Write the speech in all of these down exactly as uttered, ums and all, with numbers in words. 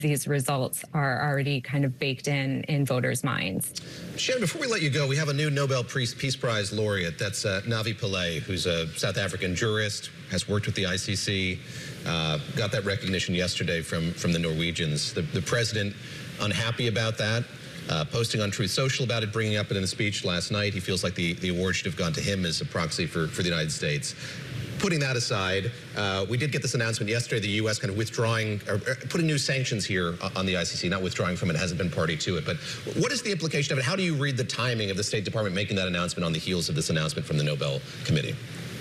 these results are already kind of baked in in voters' minds. Shannon, before we let you go, we have a new Nobel Peace Prize laureate. That's uh, Navi Pillay, who's a South African jurist, has worked with the I C C, uh, got that recognition yesterday from, from the Norwegians. The, the president unhappy about that, uh, posting on Truth Social about it, bringing up it in a speech last night. He feels like the, the award should have gone to him as a proxy for, for the United States. Putting that aside, uh, we did get this announcement yesterday, the U S kind of withdrawing, or, or putting new sanctions here on the I C C, not withdrawing from it, hasn't been party to it. But what is the implication of it? How do you read the timing of the State Department making that announcement on the heels of this announcement from the Nobel Committee?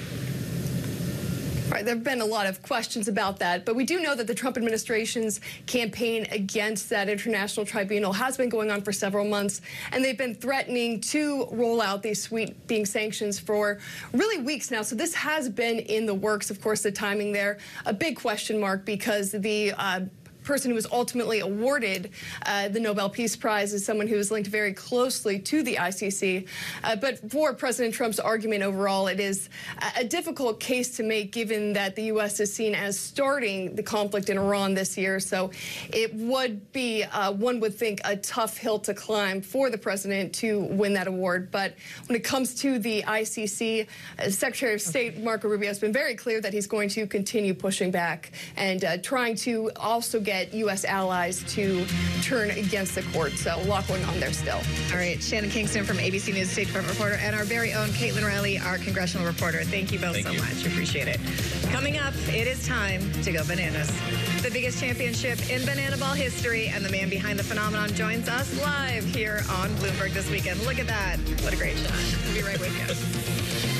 Right, there have been a lot of questions about that, but we do know that the Trump administration's campaign against that international tribunal has been going on for several months, and they've been threatening to roll out these sweeping sanctions for really weeks now. So this has been in the works. Of course, the timing there, a big question mark, because the uh, person who was ultimately awarded uh, the Nobel Peace Prize is someone who is linked very closely to the I C C. Uh, but for President Trump's argument overall, it is a, a difficult case to make, given that the U S is seen as starting the conflict in Iran this year. So it would be, uh, one would think, a tough hill to climb for the president to win that award. But when it comes to the I C C, uh, Secretary of State Marco Rubio has been very clear that he's going to continue pushing back and uh, trying to also get get U S allies to turn against the court. So a lot going on there still. All right, Shannon Kingston from A B C News State Department reporter, and our very own Caitlin Riley, our congressional reporter. Thank you both Thank so you. much. Appreciate it. Coming up, it is time to go bananas. The biggest championship in banana ball history, and the man behind the phenomenon joins us live here on Bloomberg this weekend. Look at that. What a great shot. We'll be right with you.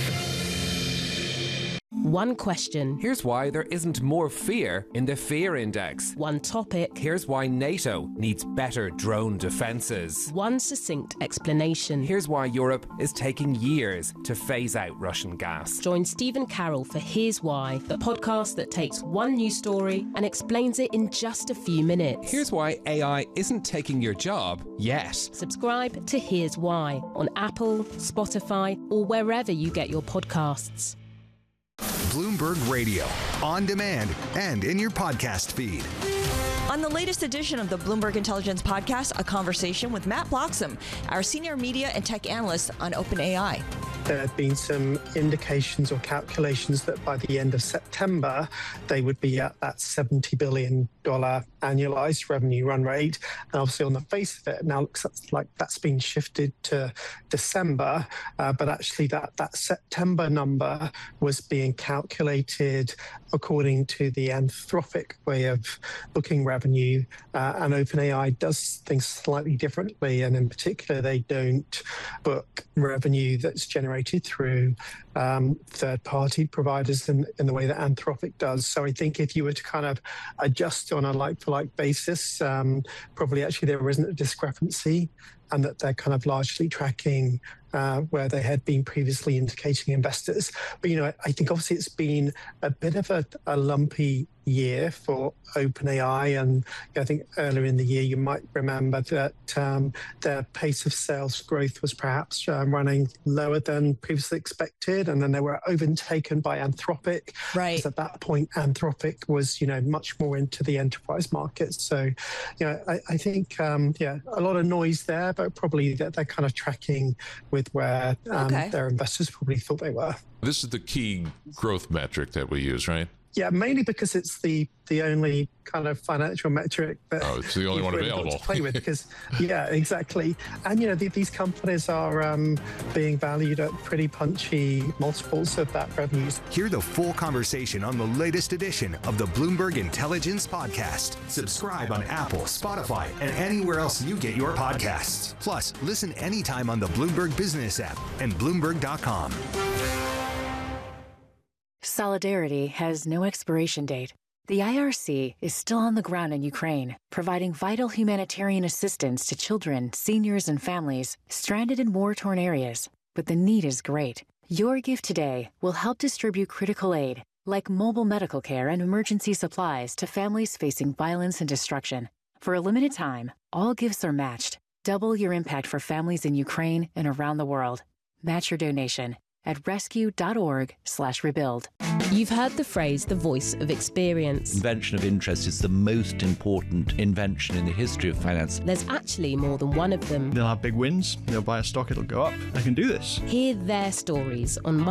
One question. Here's why there isn't more fear in the fear index. One topic. Here's why NATO needs better drone defences. One succinct explanation. Here's why Europe is taking years to phase out Russian gas. Join Stephen Carroll for Here's Why, the podcast that takes one news story and explains it in just a few minutes. Here's why A I isn't taking your job yet. Subscribe to Here's Why on Apple, Spotify, or wherever you get your podcasts. Bloomberg Radio, on demand and in your podcast feed. On the latest edition of the Bloomberg Intelligence Podcast, a conversation with Matt Bloxham, our senior media and tech analyst on OpenAI. There have been some indications or calculations that by the end of September, they would be at that seventy billion dollars annualized revenue run rate. And obviously, on the face of it, it now looks like that's been shifted to December. Uh, but actually, that, that September number was being calculated according to the Anthropic way of booking revenue. Uh, and OpenAI does things slightly differently. And in particular, they don't book revenue that's generated through um, third-party providers in, in the way that Anthropic does. So I think if you were to kind of adjust on a like-for-like basis, um, probably actually there isn't a discrepancy, and that they're kind of largely tracking uh, where they had been previously indicating investors. But, you know, I, I think obviously it's been a bit of a, a lumpy year for OpenAI. And I think earlier in the year, you might remember that um, their pace of sales growth was perhaps uh, running lower than previously expected. And then they were overtaken by Anthropic. Right. Because at that point, Anthropic was, you know, much more into the enterprise market. So, you know, I, I think, um, yeah, a lot of noise there, but probably that they're kind of tracking with where um, okay. their investors probably thought they were. This is the key growth metric that we use, right? Yeah, mainly because it's the the only kind of financial metric that oh, it's the only one really available to play with. Because yeah, exactly. And you know, the, these companies are um, being valued at pretty punchy multiples of that revenues. Hear the full conversation on the latest edition of the Bloomberg Intelligence Podcast. Subscribe on Apple, Spotify, and anywhere else you get your podcasts. Plus, listen anytime on the Bloomberg Business app and Bloomberg dot com. Solidarity has no expiration date. The I R C is still on the ground in Ukraine, providing vital humanitarian assistance to children, seniors, and families stranded in war-torn areas. But the need is great. Your gift today will help distribute critical aid, like mobile medical care and emergency supplies, to families facing violence and destruction. For a limited time, all gifts are matched. Double your impact for families in Ukraine and around the world. Match your donation at rescue.org slash rebuild. You've heard the phrase the voice of experience. Invention of interest is the most important invention in the history of finance. There's actually more than one of them. They'll have big wins, they'll buy a stock, it'll go up. I can do this. Hear their stories on